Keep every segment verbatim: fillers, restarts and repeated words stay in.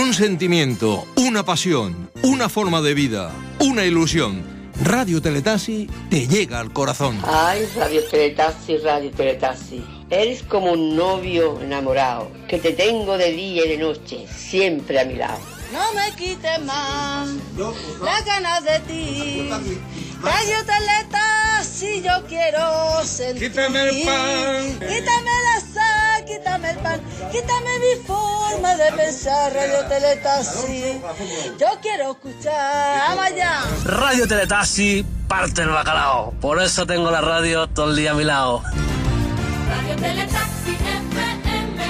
Un sentimiento, una pasión, una forma de vida, una ilusión. Radio Teletaxi te llega al corazón. Ay, Radio Teletaxi, Radio Teletaxi. Eres como un novio enamorado, que te tengo de día y de noche, siempre a mi lado. No me quites más las ganas de ti. Radio Teletaxi, yo quiero sentir. Quítame el pan. Quítame la sal, quítame el pan. Quítame mi forma de pensar. Radio Teletaxi, yo quiero escuchar. ¡Vamos allá! Radio Teletaxi parte el bacalao. Por eso tengo la radio todo el día a mi lado. Radio Teletaxi F M.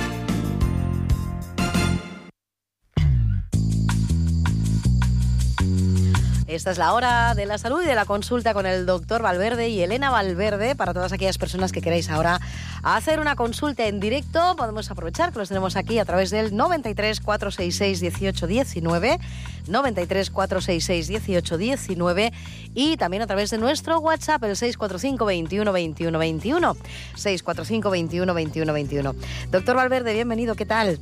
Esta es la hora de la salud y de la consulta con el doctor Valverde y Elena Valverde. Para todas aquellas personas que queráis ahora hacer una consulta en directo, podemos aprovechar que los tenemos aquí a través del noventa y tres, cuatrocientos sesenta y seis, dieciocho diecinueve, noventa y tres, cuatrocientos sesenta y seis, dieciocho diecinueve y también a través de nuestro WhatsApp, el seis cuatro cinco, veintiuno, veintiuno, veintiuno, seis cuatro cinco, veintiuno, veintiuno, veintiuno. Doctor Valverde, bienvenido, ¿qué tal?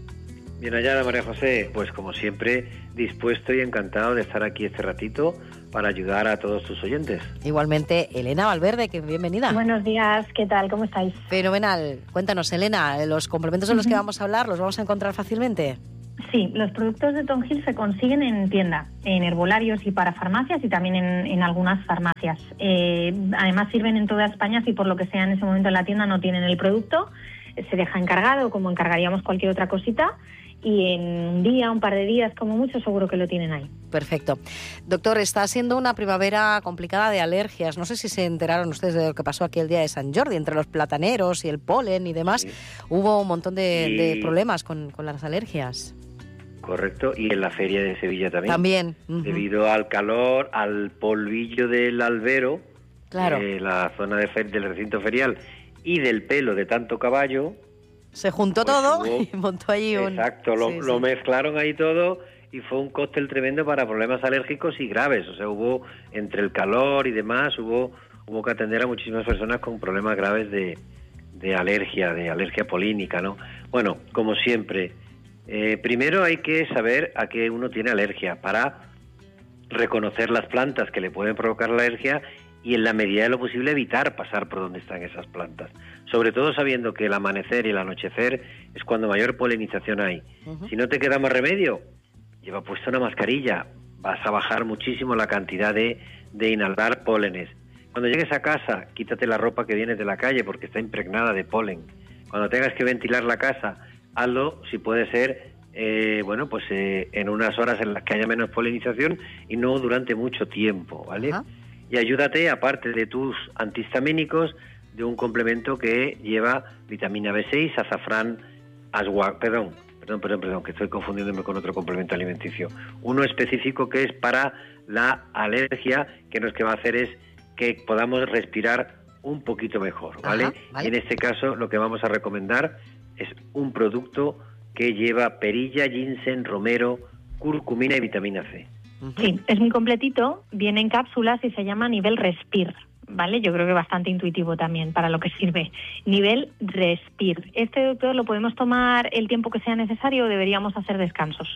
Bien hallada, María José. Pues como siempre, dispuesto y encantado de estar aquí este ratito para ayudar a todos tus oyentes. Igualmente, Elena Valverde, que bienvenida. Buenos días, ¿qué tal? ¿Cómo estáis? Fenomenal. Cuéntanos, Elena, ¿los complementos de los uh-huh. que vamos a hablar los vamos a encontrar fácilmente? Sí, los productos de Tonghil se consiguen en tienda, en herbolarios y para farmacias y también en, en algunas farmacias. Eh, además sirven en toda España si por lo que sea en ese momento en la tienda no tienen el producto, se deja encargado como encargaríamos cualquier otra cosita. Y en un día, un par de días, como mucho, seguro que lo tienen ahí. Perfecto. Doctor, está siendo una primavera complicada de alergias. No sé si se enteraron ustedes de lo que pasó aquí el día de San Jordi, entre los plataneros y el polen y demás. Sí. Hubo un montón de, y... de problemas con, con las alergias. Correcto, y en la feria de Sevilla también. También. Uh-huh. Debido al calor, al polvillo del albero, claro. de la zona de fer- del recinto ferial y del pelo de tanto caballo... Se juntó pues todo hubo, y montó allí un... Exacto, lo, sí, lo sí. mezclaron ahí todo y fue un cóctel tremendo para problemas alérgicos y graves. O sea, hubo, entre el calor y demás, hubo hubo que atender a muchísimas personas con problemas graves de, de alergia, de alergia polínica, ¿no? Bueno, como siempre, eh, primero hay que saber a qué uno tiene alergia para reconocer las plantas que le pueden provocar la alergia y en la medida de lo posible evitar pasar por donde están esas plantas. Sobre todo sabiendo que el amanecer y el anochecer es cuando mayor polinización hay. Uh-huh. Si no te queda más remedio, lleva puesta una mascarilla. Vas a bajar muchísimo la cantidad de, de inhalar pólenes. Cuando llegues a casa, quítate la ropa que viene de la calle porque está impregnada de polen. Cuando tengas que ventilar la casa, hazlo, si puede ser, eh, bueno, pues eh, en unas horas en las que haya menos polinización y no durante mucho tiempo, ¿vale? Uh-huh. Y ayúdate, aparte de tus antihistamínicos, de un complemento que lleva vitamina B seis, azafrán, asgua, perdón, perdón, perdón, perdón, que estoy confundiéndome con otro complemento alimenticio. Uno específico que es para la alergia, que lo que va a hacer es que podamos respirar un poquito mejor, ¿vale? Ajá, vale. Y en este caso lo que vamos a recomendar es un producto que lleva perilla, ginseng, romero, curcumina y vitamina C. Sí, es muy completito, viene en cápsulas y se llama Nivel Respir, ¿vale? Yo creo que bastante intuitivo también para lo que sirve. Nivel Respir. ¿Este doctor lo podemos tomar el tiempo que sea necesario o deberíamos hacer descansos?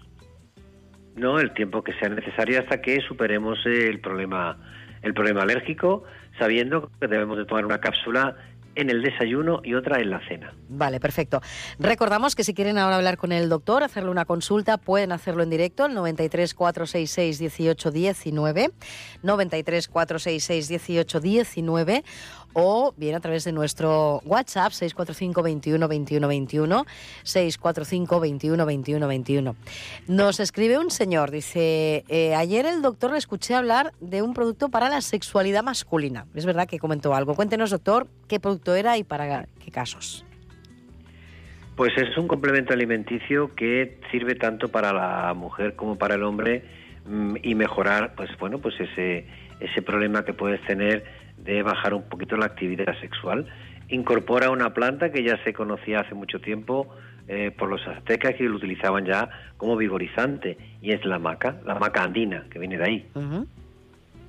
No, el tiempo que sea necesario hasta que superemos el problema, el problema alérgico, sabiendo que debemos de tomar una cápsula en el desayuno y otra en la cena. Vale, perfecto. Recordamos que si quieren ahora hablar con el doctor, hacerle una consulta, pueden hacerlo en directo al noventa y tres, cuatrocientos sesenta y seis, dieciocho diecinueve, noventa y tres, cuatrocientos sesenta y seis, dieciocho diecinueve, o bien a través de nuestro WhatsApp seis cuatro cinco, veintiuno, veintiuno, veintiuno, seis cuatro cinco, veintiuno, veintiuno, veintiuno. Nos escribe un señor, dice, eh, ayer el doctor le escuché hablar de un producto para la sexualidad masculina. Es verdad que comentó algo. Cuéntenos, doctor, qué producto era y para qué casos. Pues es un complemento alimenticio que sirve tanto para la mujer como para el hombre mmm, y mejorar, pues bueno, pues ese ese problema que puedes tener de bajar un poquito la actividad sexual. Incorpora una planta que ya se conocía hace mucho tiempo eh, por los aztecas, que lo utilizaban ya como vigorizante, y es la maca, la maca andina, que viene de ahí. Uh-huh.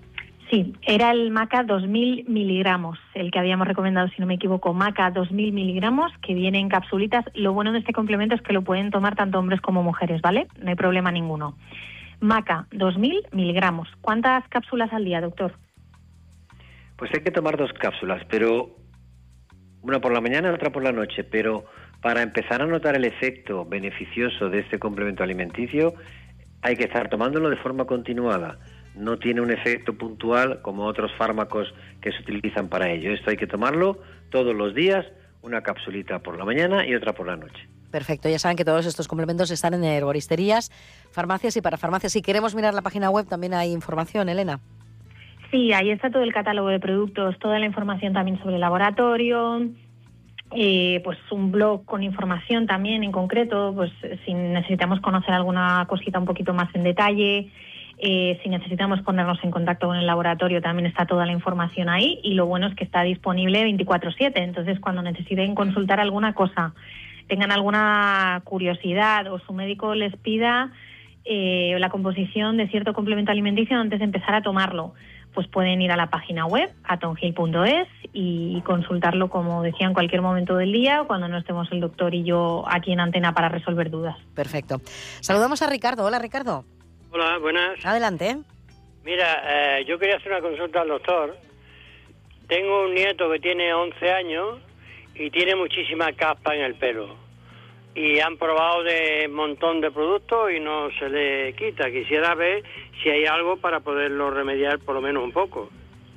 Sí, era el Maca dos mil miligramos, el que habíamos recomendado, si no me equivoco, Maca dos mil miligramos, que viene en capsulitas. Lo bueno de este complemento es que lo pueden tomar tanto hombres como mujeres, ¿vale? No hay problema ninguno. Maca dos mil miligramos. ¿Cuántas cápsulas al día, doctor? Pues hay que tomar dos cápsulas, pero una por la mañana y otra por la noche, pero para empezar a notar el efecto beneficioso de este complemento alimenticio hay que estar tomándolo de forma continuada. No tiene un efecto puntual como otros fármacos que se utilizan para ello. Esto hay que tomarlo todos los días, una capsulita por la mañana y otra por la noche. Perfecto, ya saben que todos estos complementos están en herboristerías, farmacias y parafarmacias. Si queremos mirar la página web también hay información, Elena. Sí, ahí está todo el catálogo de productos, toda la información también sobre el laboratorio, eh, pues un blog con información también en concreto, pues si necesitamos conocer alguna cosita un poquito más en detalle. Eh, si necesitamos ponernos en contacto con el laboratorio, también está toda la información ahí, y lo bueno es que está disponible veinticuatro siete, entonces cuando necesiten consultar alguna cosa, tengan alguna curiosidad o su médico les pida eh, la composición de cierto complemento alimenticio antes de empezar a tomarlo, pues pueden ir a la página web, atonghil punto es, y consultarlo, como decía, en cualquier momento del día, cuando no estemos el doctor y yo aquí en antena para resolver dudas. Perfecto. Saludamos a Ricardo. Hola, Ricardo. Hola, buenas. Adelante. Mira, eh, yo quería hacer una consulta al doctor. Tengo un nieto que tiene once años y tiene muchísima caspa en el pelo. Y han probado de un montón de productos y no se le quita. Quisiera ver si hay algo para poderlo remediar por lo menos un poco.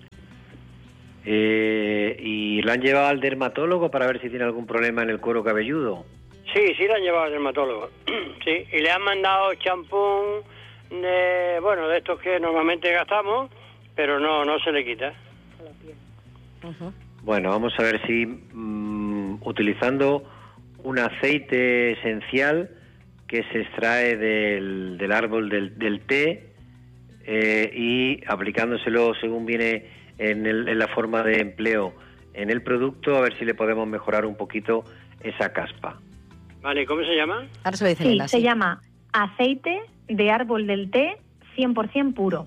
Eh, ¿Y lo han llevado al dermatólogo para ver si tiene algún problema en el cuero cabelludo? Sí, sí lo han llevado al dermatólogo. Sí, y le han mandado champú de, bueno, de estos que normalmente gastamos, pero no, no se le quita. Uh-huh. Bueno, vamos a ver si mmm, utilizando un aceite esencial que se extrae del, del árbol del, del té eh, y aplicándoselo según viene en, el, en la forma de empleo en el producto, a ver si le podemos mejorar un poquito esa caspa. Vale, ¿cómo se llama? Ahora se lo dice Sí, Elena, se sí. llama aceite de árbol del té cien por ciento puro.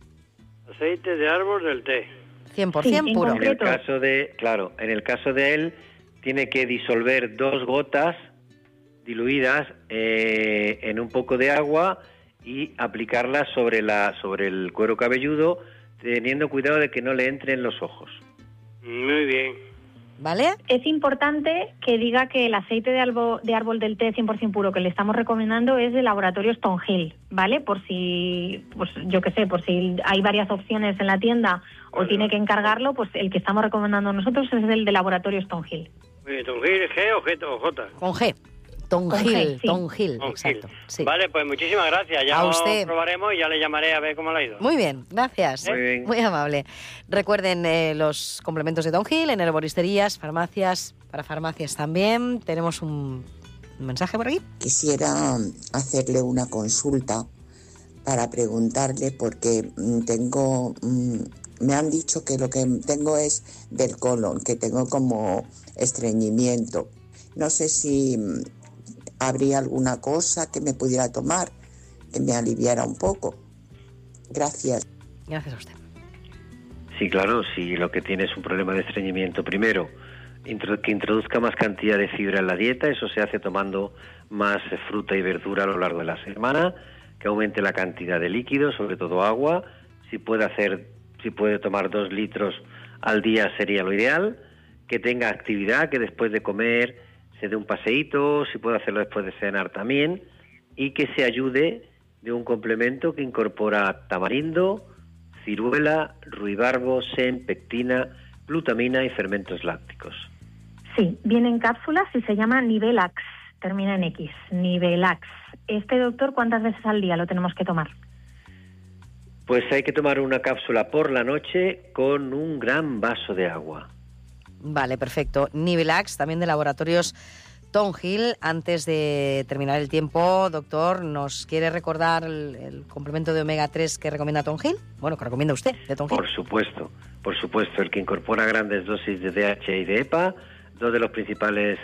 Aceite de árbol del té. cien por ciento Sí, en puro. En el concreto. caso de, claro, en el caso de él, tiene que disolver dos gotas diluidas eh, en un poco de agua y aplicarlas sobre la sobre el cuero cabelludo, teniendo cuidado de que no le entre en los ojos. Muy bien. ¿Vale? Es importante que diga que el aceite de, albo, de árbol del té cien por ciento puro que le estamos recomendando es de Laboratorios Tonghil, ¿vale? Por si, pues yo qué sé, por si hay varias opciones en la tienda o Bueno. tiene que encargarlo, pues el que estamos recomendando nosotros es el de Laboratorios Tonghil. Muy bien, ¿Tonghil G o G o J? Con G. Tonghil, Con G, sí. Tonghil, Tonghil. exacto. Sí. Vale, pues muchísimas gracias. Ya A lo usted. probaremos y ya le llamaré a ver cómo le ha ido. Muy bien, gracias. Muy bien. Muy amable. Recuerden eh, los complementos de Tonghil en herboristerías, farmacias, para farmacias también. Tenemos un, un mensaje por aquí. Quisiera hacerle una consulta para preguntarle porque mm, tengo, mm, me han dicho que lo que tengo es del colon, que tengo como estreñimiento. No sé si mm, habría alguna cosa que me pudiera tomar que me aliviara un poco. Gracias. Gracias a usted. Sí, claro, si lo que tiene es un problema de estreñimiento, primero, intro- que introduzca más cantidad de fibra en la dieta, eso se hace tomando más eh, fruta y verdura a lo largo de la semana, que aumente la cantidad de líquidos, sobre todo agua, si puede hacer, si puede tomar dos litros al día sería lo ideal, que tenga actividad, que después de comer se dé un paseíto, si puede hacerlo después de cenar también, y que se ayude de un complemento que incorpora tamarindo, ciruela, ruibarbo, sen, pectina, glutamina y fermentos lácticos. Sí, viene en cápsulas y se llama Nivelax, termina en X, Nivelax. Este doctor, ¿cuántas veces al día lo tenemos que tomar? Pues hay que tomar una cápsula por la noche con un gran vaso de agua. Vale, perfecto. Nivelax, también de Laboratorios Tonghil. Antes de terminar el tiempo, doctor, ¿nos quiere recordar el, el complemento de omega tres que recomienda Tonghil? Bueno, que recomienda usted, de Tonghil. Por supuesto, por supuesto, el que incorpora grandes dosis de D H A y de E P A, dos de los principales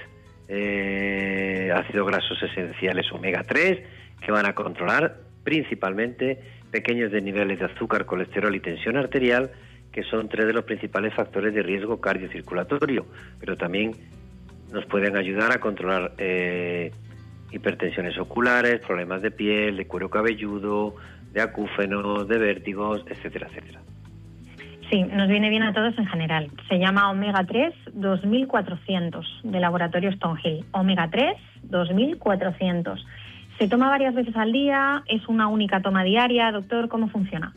eh, ácidos grasos esenciales omega tres, que van a controlar principalmente pequeños de niveles de azúcar, colesterol y tensión arterial, que son tres de los principales factores de riesgo cardiocirculatorio, pero también nos pueden ayudar a controlar eh, hipertensiones oculares, problemas de piel, de cuero cabelludo, de acúfenos, de vértigos, etcétera, etcétera. Sí, nos viene bien a todos en general. Se llama omega tres dos mil cuatrocientos de Laboratorio Stonehill. omega tres dos mil cuatrocientos. Se toma varias veces al día, es una única toma diaria. Doctor, ¿cómo funciona?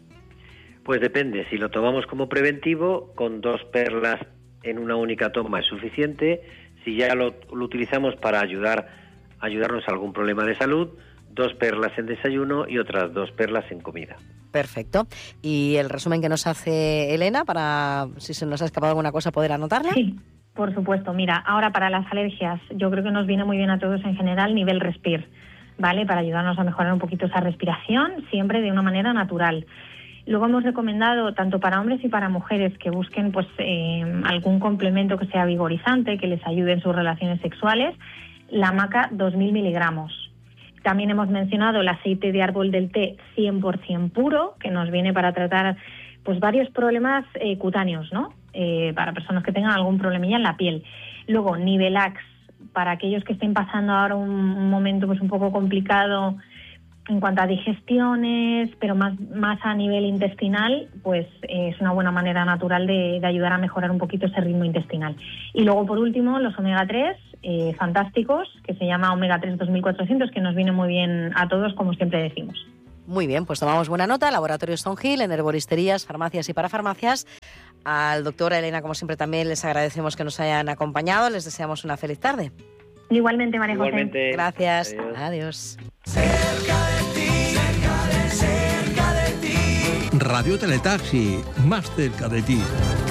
Pues depende, si lo tomamos como preventivo, con dos perlas en una única toma es suficiente. Si ya lo, lo utilizamos para ayudar, ayudarnos a algún problema de salud, dos perlas en desayuno y otras dos perlas en comida. Perfecto. ¿Y el resumen que nos hace Elena, para si se nos ha escapado alguna cosa poder anotarla? Sí, por supuesto. Mira, ahora para las alergias, yo creo que nos viene muy bien a todos en general nivel respir, ¿vale? Para ayudarnos a mejorar un poquito esa respiración, siempre de una manera natural. Luego hemos recomendado, tanto para hombres y para mujeres, que busquen pues eh, algún complemento que sea vigorizante, que les ayude en sus relaciones sexuales, la maca dos mil miligramos. También hemos mencionado el aceite de árbol del té cien por ciento puro, que nos viene para tratar pues varios problemas eh, cutáneos, ¿no? Eh, para personas que tengan algún problemilla en la piel. Luego, Nivelax, para aquellos que estén pasando ahora un, un momento pues un poco complicado en cuanto a digestiones, pero más, más a nivel intestinal, pues eh, es una buena manera natural de, de ayudar a mejorar un poquito ese ritmo intestinal. Y luego, por último, los omega tres, eh, fantásticos, que se llama omega tres dos mil cuatrocientos, que nos viene muy bien a todos, como siempre decimos. Muy bien, pues tomamos buena nota. Laboratorio Stonehill, en herboristerías, farmacias y parafarmacias. Al doctor, a Elena, como siempre, también les agradecemos que nos hayan acompañado. Les deseamos una feliz tarde. Igualmente, María José. Igualmente. Gracias. Adiós. Adiós. Cerca de ti, cerca de, cerca de ti. Radio Teletaxi, más cerca de ti.